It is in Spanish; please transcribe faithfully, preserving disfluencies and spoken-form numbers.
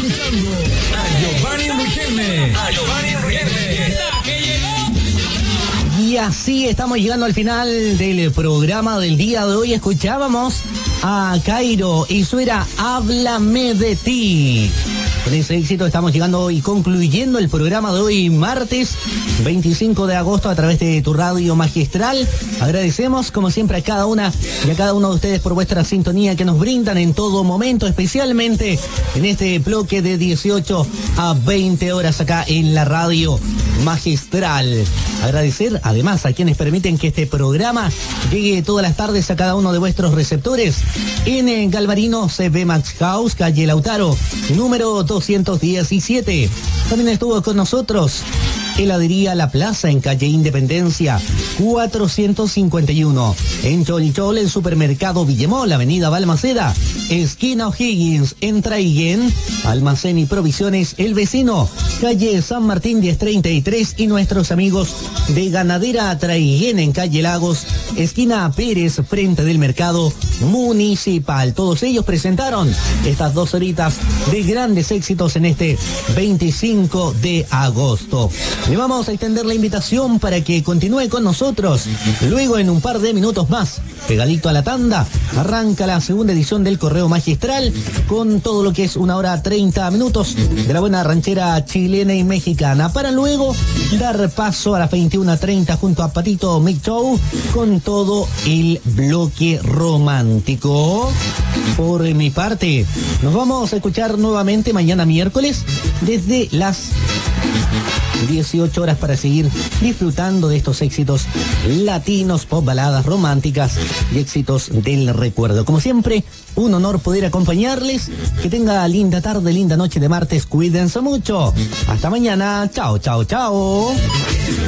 escuchando a Giovanni Riquelme. A Giovanni Riquelme. Y así estamos llegando al final del programa del día de hoy. Escuchábamos a Cairo y eso era Háblame de ti. Con ese éxito estamos llegando y concluyendo el programa de hoy, martes veinticinco de agosto, a través de tu radio magistral. Agradecemos, como siempre, a cada una y a cada uno de ustedes por vuestra sintonía que nos brindan en todo momento, especialmente en este bloque de dieciocho a veinte horas acá en la radio magistral. Agradecer además a quienes permiten que este programa llegue todas las tardes a cada uno de vuestros receptores en Galvarino C B Max House, calle Lautaro, número doscientos diecisiete. También estuvo con nosotros Heladería La Plaza en calle Independencia cuatrocientos cincuenta y uno. En Cholichol, el supermercado Villemol, avenida Balmaceda, esquina O'Higgins, en Traiguén, almacén y provisiones El Vecino, calle San Martín diez treinta y tres, y nuestros amigos de Ganadera Traiguén en calle Lagos, esquina Pérez, frente del mercado municipal. Todos ellos presentaron estas dos horitas de grandes éxitos en este veinticinco de agosto. Le vamos a extender la invitación para que continúe con nosotros. Luego, en un par de minutos más, pegadito a la tanda, arranca la segunda edición del Correo Magistral con todo lo que es una hora treinta minutos de la buena ranchera chilena y mexicana, para luego dar paso a las veintiuna treinta junto a Patito Mix Show con todo el bloque romántico. Por mi parte, nos vamos a escuchar nuevamente mañana miércoles desde las dieciocho horas para seguir disfrutando de estos éxitos latinos, pop, baladas románticas y éxitos del recuerdo. Como siempre, un honor poder acompañarles. Que tenga linda tarde, linda noche de martes. Cuídense mucho. Hasta mañana. Chao, chao, chao.